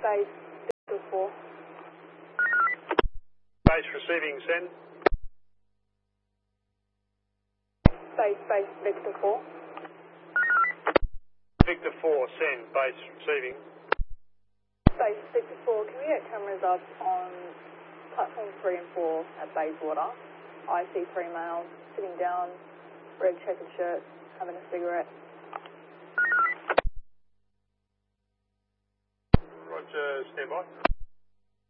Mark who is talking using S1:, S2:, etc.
S1: Base Victor 4.
S2: Base receiving, send.
S1: Base Victor 4.
S2: Victor 4, send. Base receiving.
S1: Base Victor 4, can we get cameras up on platform 3 and 4 at Bayswater? I see 3 males sitting down, red checkered shirt, having a cigarette.
S2: Roger, stand by.